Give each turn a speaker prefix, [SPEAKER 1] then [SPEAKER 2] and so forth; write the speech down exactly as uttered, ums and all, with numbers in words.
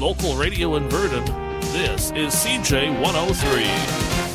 [SPEAKER 1] local radio in Verdon, this is C J one oh three.